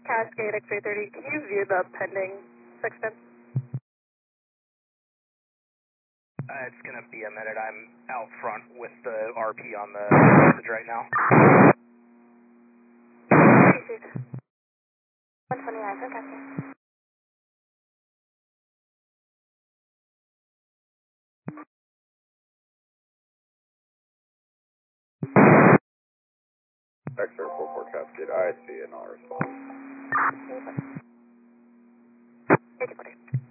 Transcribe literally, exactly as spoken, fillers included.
Cascade X-ray thirty, can you view the pending sextant? Uh, it's going to be a minute. I'm out front with the R P on the message right now. one twenty-nine from Cascade. X-ray four four Cascade, I see, and I'll respond. eighty forty.